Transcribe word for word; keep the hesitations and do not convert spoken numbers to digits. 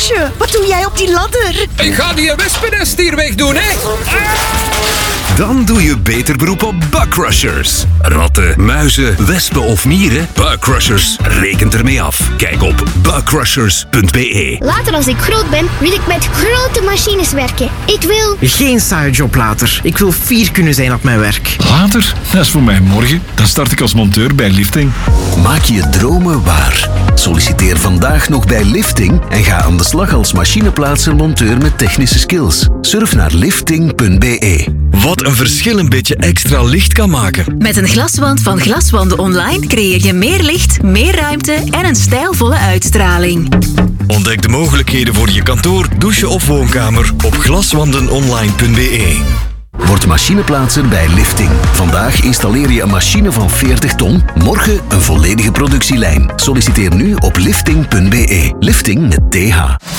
Maartje, wat doe jij op die ladder? Ik ga die wespennest hier wegdoen, hè. Dan doe je beter beroep op Bugcrushers. Ratten, muizen, wespen of mieren? Bugcrushers rekent ermee af. Kijk op bugcrushers punt b e. Later als ik groot ben, wil ik met grote machines werken. Ik wil... Geen saaie job later. Ik wil fier kunnen zijn op mijn werk. Later? Dat is voor mij morgen. Dan start ik als monteur bij Lifting. Maak je dromen waar. Solliciteer vandaag nog bij Lifting en ga aan de slag als machineplaatser monteur met technische skills. Surf naar lifting punt b e. Wat een verschil een beetje extra licht kan maken. Met een glaswand van Glaswanden Online creëer je meer licht, meer ruimte en een stijlvolle uitstraling. Ontdek de mogelijkheden voor je kantoor, douche of woonkamer op glaswandenonline punt b e. Word machineplaatser bij Lifting. Vandaag installeer je een machine van veertig ton, morgen een volledige productielijn. Solliciteer nu op lifting punt b e. Lifting met T H.